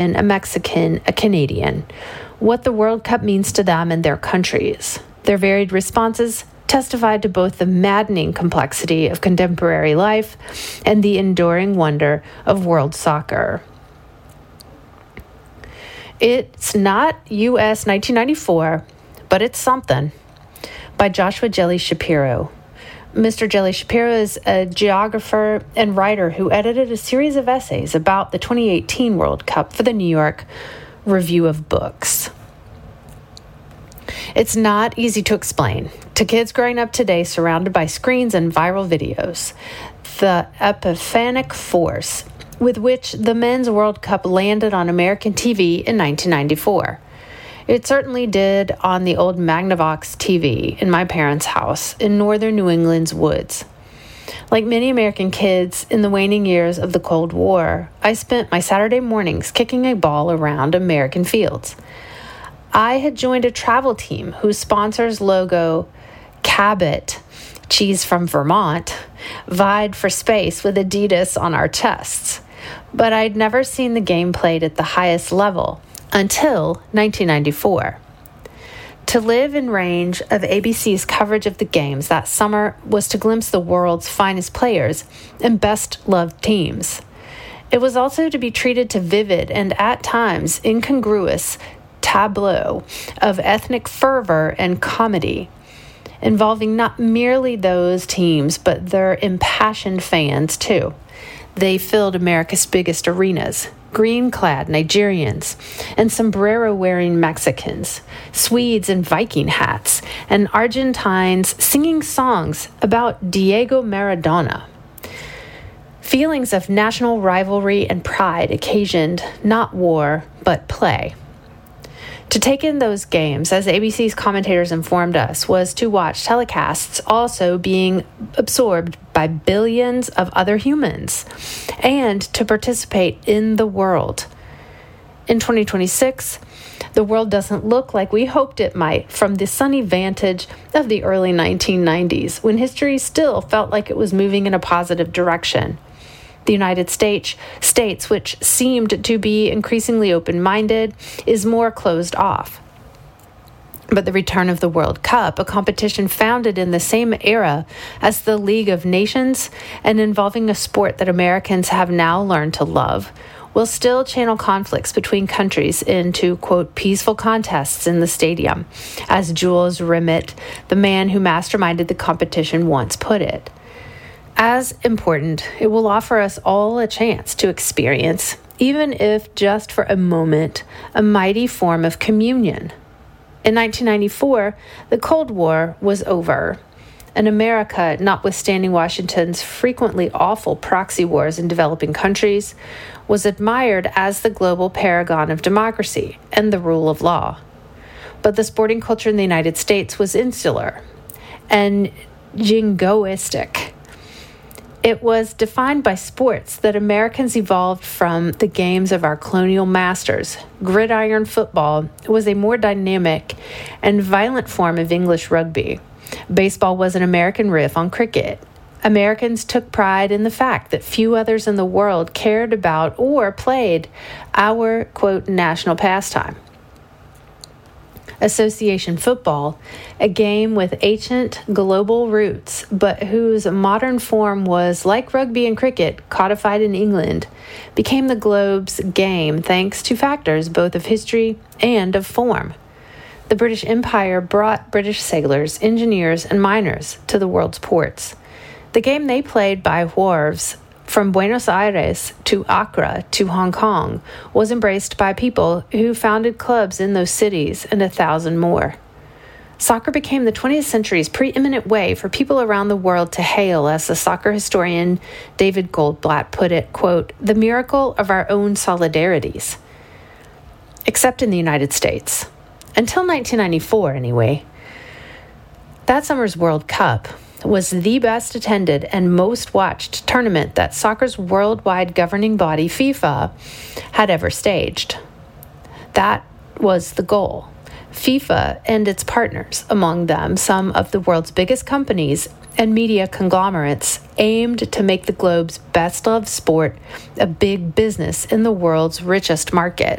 a Mexican, a Canadian, what the World Cup means to them and their countries. Their varied responses testified to both the maddening complexity of contemporary life and the enduring wonder of world soccer. It's not U.S. 1994, but it's something, by Joshua Jelly Shapiro. Mr. Jelly Shapiro is a geographer and writer who edited a series of essays about the 2018 World Cup for the New York Review of Books. It's not easy to explain to kids growing up today surrounded by screens and viral videos the epiphanic force with which the Men's World Cup landed on American TV in 1994. It certainly did on the old Magnavox TV in my parents' house in northern New England's woods. Like many American kids in the waning years of the Cold War, I spent my Saturday mornings kicking a ball around American fields. I had joined a travel team whose sponsor's logo, Cabot, cheese from Vermont, vied for space with Adidas on our chests. But I'd never seen the game played at the highest level until 1994. To live in range of ABC's coverage of the games that summer was to glimpse the world's finest players and best-loved teams. It was also to be treated to vivid and, at times, incongruous tableau of ethnic fervor and comedy, involving not merely those teams, but their impassioned fans, too. They filled America's biggest arenas, green-clad Nigerians and sombrero-wearing Mexicans, Swedes in Viking hats, and Argentines singing songs about Diego Maradona. Feelings of national rivalry and pride occasioned not war, but play. To take in those games, as ABC's commentators informed us, was to watch telecasts also being absorbed by billions of other humans and to participate in the world. In 2026, the world doesn't look like we hoped it might from the sunny vantage of the early 1990s, when history still felt like it was moving in a positive direction. The United States, which seemed to be increasingly open-minded, is more closed off. But the return of the World Cup, a competition founded in the same era as the League of Nations and involving a sport that Americans have now learned to love, will still channel conflicts between countries into, quote, peaceful contests in the stadium, as Jules Rimet, the man who masterminded the competition, once put it. As important, it will offer us all a chance to experience, even if just for a moment, a mighty form of communion. In 1994, the Cold War was over, and America, notwithstanding Washington's frequently awful proxy wars in developing countries, was admired as the global paragon of democracy and the rule of law. But the sporting culture in the United States was insular and jingoistic. It was defined by sports that Americans evolved from the games of our colonial masters. Gridiron football was a more dynamic and violent form of English rugby. Baseball was an American riff on cricket. Americans took pride in the fact that few others in the world cared about or played our, quote, national pastime. Association football, a game with ancient global roots, but whose modern form was, like rugby and cricket, codified in England, became the globe's game thanks to factors both of history and of form. The British Empire brought British sailors, engineers, and miners to the world's ports. The game they played by wharves from Buenos Aires to Accra to Hong Kong was embraced by people who founded clubs in those cities and 1,000 more. Soccer became the 20th century's preeminent way for people around the world to hail, as the soccer historian David Goldblatt put it, quote, the miracle of our own solidarities. Except in the United States. Until 1994, anyway. That summer's World Cup was the best attended and most watched tournament that soccer's worldwide governing body, FIFA, had ever staged. That was the goal. FIFA and its partners, among them some of the world's biggest companies, and media conglomerates aimed to make the globe's best-loved sport a big business in the world's richest market.